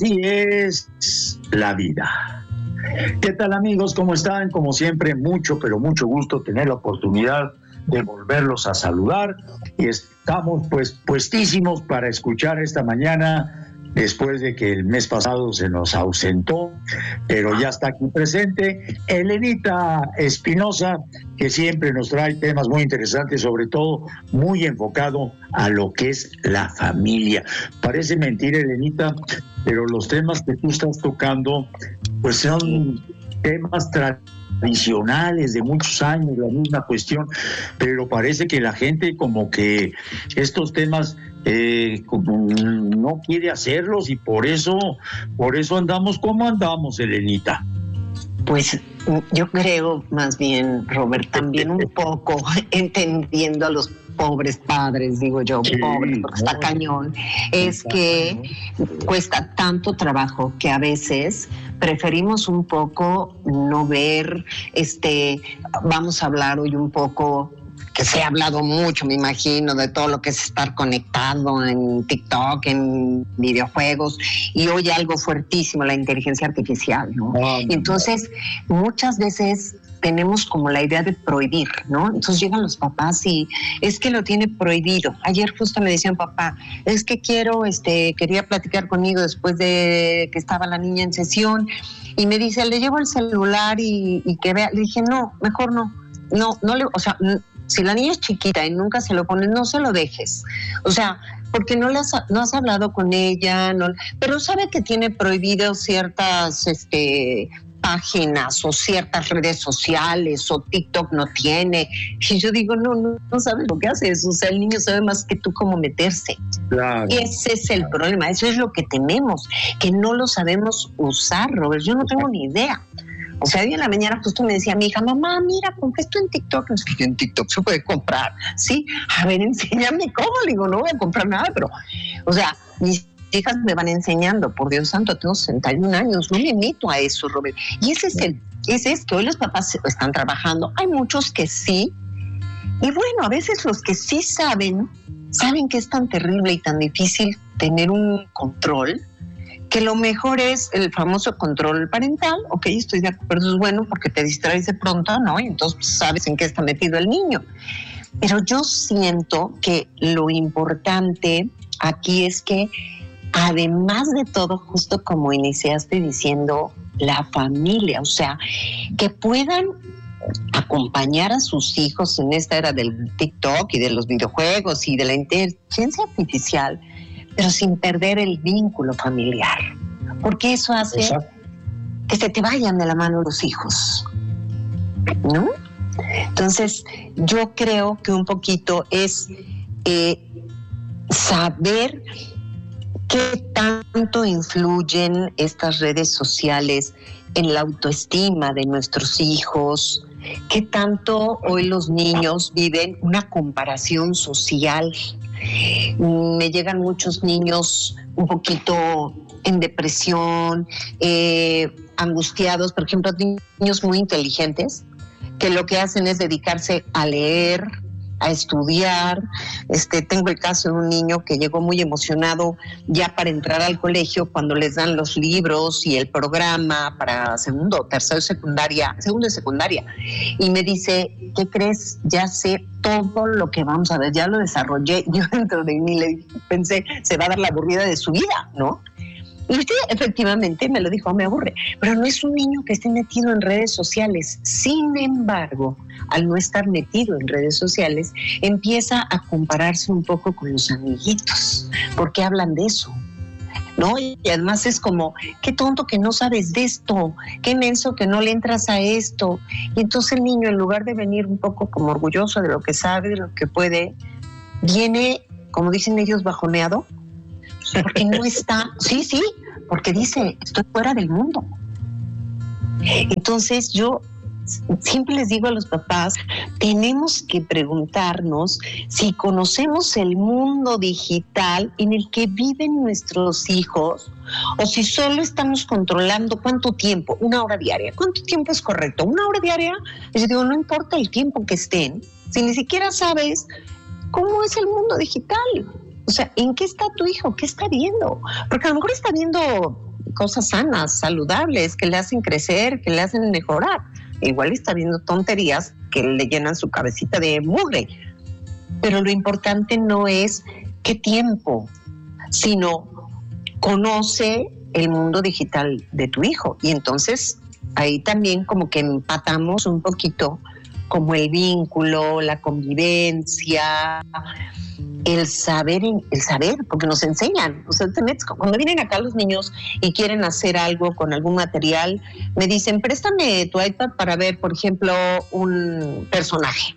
Así es la vida. ¿Qué tal, amigos? ¿Cómo están? Como siempre, mucho, pero mucho gusto tener la oportunidad de volverlos a saludar. Y estamos pues puestísimos para escuchar esta mañana, después de que el mes pasado se nos ausentó, pero ya está aquí presente, Elenita Espinosa, que siempre nos trae temas muy interesantes, sobre todo muy enfocado a lo que es la familia. Parece mentira, Elenita, pero los temas que tú estás tocando, pues son temas tradicionales de muchos años, la misma cuestión, pero parece que la gente como que estos temas no quiere hacerlos y por eso andamos como andamos, Elenita. Pues yo creo más bien, Robert, también un poco entendiendo a los pobres padres, digo yo, sí, pobres, porque está cañón, es que cuesta tanto trabajo que a veces preferimos un poco no ver, vamos a hablar hoy un poco, que se ha hablado mucho, me imagino, de todo lo que es estar conectado en TikTok, en videojuegos, y hoy algo fuertísimo, la inteligencia artificial, ¿no? Entonces, muchas veces tenemos como la idea de prohibir, ¿no? Entonces llegan los papás y es que lo tiene prohibido. Ayer justo me decían, papá, es que quería platicar conmigo después de que estaba la niña en sesión, y me dice, le llevo el celular y que vea. Le dije, no, mejor no. Si la niña es chiquita y nunca se lo pones, no se lo dejes. O sea, porque no has hablado con ella, pero sabe que tiene prohibido ciertas páginas o ciertas redes sociales, o TikTok no tiene. Y yo digo, no sabes lo que haces. O sea, el niño sabe más que tú cómo meterse. Claro. Y ese es el problema, eso es lo que tememos, que no lo sabemos usar, Robert. Yo no tengo ni idea. O sea, hoy en la mañana justo me decía mi hija, mamá, mira, compré esto en TikTok. No sé qué, en TikTok se puede comprar. Sí, a ver, enséñame cómo. Le digo, no voy a comprar nada, pero, o sea, mis hijas me van enseñando, por Dios santo, tengo 61 años, no me meto a eso, Robert. Y ese es que hoy los papás están trabajando. Hay muchos que sí, y bueno, a veces los que sí saben que es tan terrible y tan difícil tener un control, que lo mejor es el famoso control parental. Ok, estoy de acuerdo, es bueno porque te distraes de pronto, ¿no? Y entonces pues, sabes en qué está metido el niño. Pero yo siento que lo importante aquí es que, además de todo, justo como iniciaste diciendo, la familia, o sea, que puedan acompañar a sus hijos en esta era del TikTok y de los videojuegos y de la inteligencia artificial, pero sin perder el vínculo familiar, porque eso hace que se te vayan de la mano los hijos, ¿no? Entonces, yo creo que un poquito es saber qué tanto influyen estas redes sociales en la autoestima de nuestros hijos, qué tanto hoy los niños viven una comparación social. Me llegan muchos niños un poquito en depresión, angustiados, por ejemplo, niños muy inteligentes que lo que hacen es dedicarse a leer, a estudiar. Tengo el caso de un niño que llegó muy emocionado ya para entrar al colegio cuando les dan los libros y el programa para segundo de secundaria, y me dice, ¿qué crees? Ya sé todo lo que vamos a ver, ya lo desarrollé. Yo dentro de mí le pensé, se va a dar la aburrida de su vida, ¿no? Y usted efectivamente me lo dijo, me aburre, pero no es un niño que esté metido en redes sociales. Sin embargo, al no estar metido en redes sociales, empieza a compararse un poco con los amiguitos, porque hablan de eso, ¿no? Y además es como, qué tonto que no sabes de esto, qué menso que no le entras a esto. Y entonces el niño, en lugar de venir un poco como orgulloso de lo que sabe, de lo que puede, viene, como dicen ellos, bajoneado, porque no está, sí, porque dice, estoy fuera del mundo. Entonces yo siempre les digo a los papás, tenemos que preguntarnos si conocemos el mundo digital en el que viven nuestros hijos, o si solo estamos controlando cuánto tiempo, 1 hora diaria. ¿Cuánto tiempo es correcto? 1 hora diaria. Y yo digo, no importa el tiempo que estén, si ni siquiera sabes cómo es el mundo digital. O sea, ¿en qué está tu hijo? ¿Qué está viendo? Porque a lo mejor está viendo cosas sanas, saludables, que le hacen crecer, que le hacen mejorar. Igual está viendo tonterías que le llenan su cabecita de mugre. Pero lo importante no es qué tiempo, sino conoce el mundo digital de tu hijo. Y entonces ahí también como que empatamos un poquito como el vínculo, la convivencia, el saber, porque nos enseñan. O sea, cuando vienen acá los niños y quieren hacer algo con algún material, me dicen, préstame tu iPad para ver, por ejemplo, un personaje.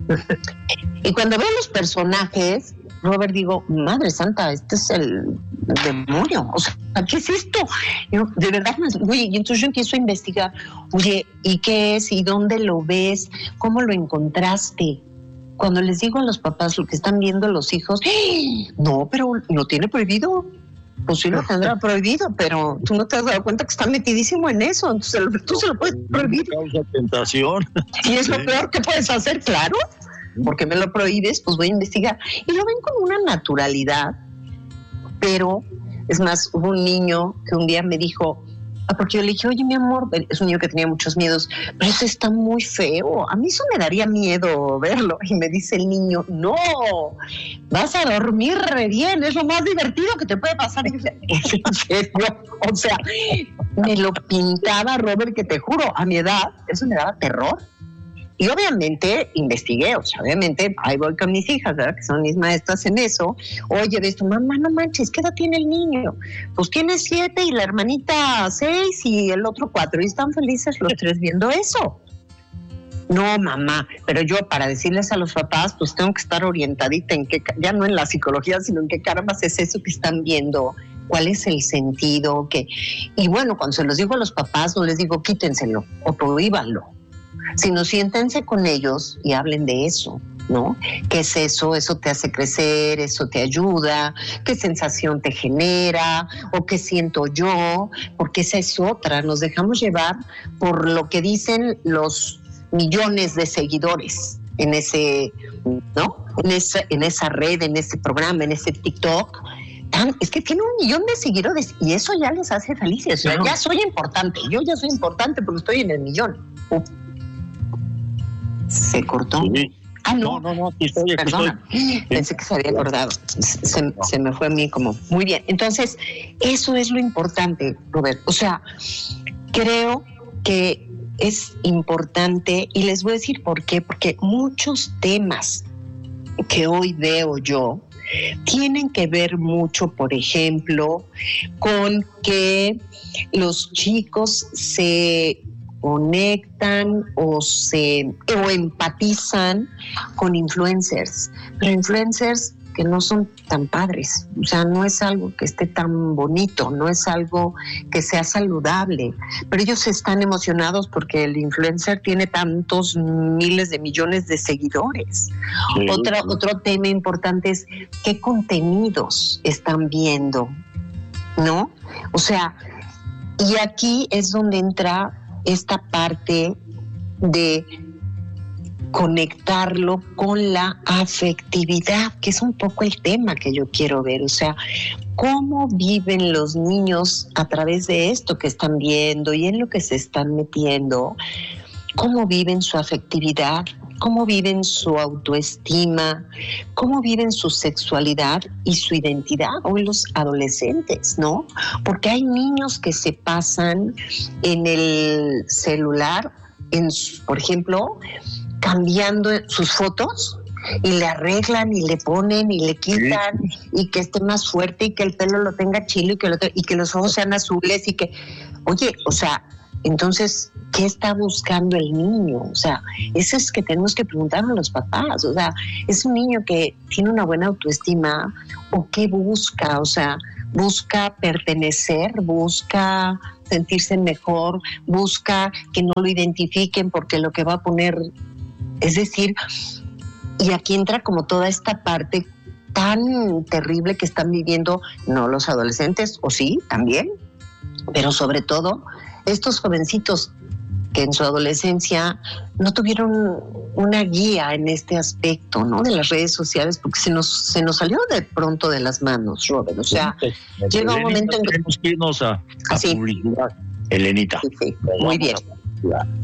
Y cuando veo los personajes, Robert, digo, madre santa, este es el demonio. O sea, ¿qué es esto? Yo, de verdad, oye, y entonces yo empiezo a investigar. Oye, ¿y qué es? ¿Y dónde lo ves? ¿Cómo lo encontraste? Cuando les digo a los papás lo que están viendo los hijos, no, pero lo tiene prohibido. Pues sí lo tendrá prohibido, pero tú no te has dado cuenta que está metidísimo en eso. Entonces tú se lo puedes prohibir. Causa tentación. Y es lo peor que puedes hacer, claro. Porque me lo prohíbes, pues voy a investigar. Y lo ven con una naturalidad. Pero, es más, hubo un niño que un día me dijo, porque yo le dije, oye, mi amor, es un niño que tenía muchos miedos, pero eso está muy feo, a mí eso me daría miedo verlo. Y me dice el niño, no, vas a dormir re bien, es lo más divertido que te puede pasar. Y yo decía, ¿es en serio? O sea, me lo pintaba, Robert, que te juro, a mi edad, eso me daba terror. Y obviamente investigué, o sea, obviamente ahí voy con mis hijas, ¿verdad? Que son mis maestras en eso. Oye, de esto, mamá, no manches, ¿qué edad tiene el niño? Pues tiene 7 y la hermanita 6 y el otro 4. Y están felices los 3 viendo eso. No, mamá, pero yo para decirles a los papás, pues tengo que estar orientadita en qué, ya no en la psicología, sino en qué carambas es eso que están viendo, cuál es el sentido, qué. Y bueno, cuando se los digo a los papás, no les digo quítenselo o prohíbanlo, sino siéntense con ellos y hablen de eso, ¿no? ¿Qué es eso? Eso te hace crecer, eso te ayuda, qué sensación te genera o qué siento yo, porque esa es otra, nos dejamos llevar por lo que dicen los millones de seguidores en ese, ¿no? En esa red, en ese programa, en ese TikTok. Es que tiene 1 millón de seguidores y eso ya les hace felices. O sea, ya soy importante, yo ya soy importante porque estoy en el millón. ¿Se cortó? Sí. Ah, no. Aquí estoy. Perdona, pensé que se había acordado. Se me fue a mí como... Muy bien, entonces, eso es lo importante, Robert. O sea, creo que es importante, y les voy a decir por qué, porque muchos temas que hoy veo yo tienen que ver mucho, por ejemplo, con que los chicos se conectan o empatizan con influencers, pero influencers que no son tan padres, o sea, no es algo que esté tan bonito, no es algo que sea saludable, pero ellos están emocionados porque el influencer tiene tantos miles de millones de seguidores. Sí. Otro tema importante es qué contenidos están viendo, ¿no? O sea, y aquí es donde entra esta parte de conectarlo con la afectividad, que es un poco el tema que yo quiero ver. O sea, cómo viven los niños a través de esto que están viendo y en lo que se están metiendo, cómo viven su afectividad, cómo viven su autoestima, cómo viven su sexualidad y su identidad, o los adolescentes, ¿no? Porque hay niños que se pasan en el celular, por ejemplo, cambiando sus fotos y le arreglan y le ponen y le quitan, sí, y que esté más fuerte y que el pelo lo tenga chilo y que los ojos sean azules y que, oye, o sea, entonces, ¿qué está buscando el niño? O sea, eso es que tenemos que preguntar a los papás. O sea, ¿es un niño que tiene una buena autoestima o qué busca? O sea, busca pertenecer, busca sentirse mejor, busca que no lo identifiquen porque lo que va a poner, es decir, y aquí entra como toda esta parte tan terrible que están viviendo, no los adolescentes, o sí, también, pero sobre todo estos jovencitos que en su adolescencia no tuvieron una guía en este aspecto, ¿no? De las redes sociales, porque se nos salió de pronto de las manos, Robert. O sea, llega un momento en que tenemos que irnos a publicidad, Elenita. Sí, muy bien.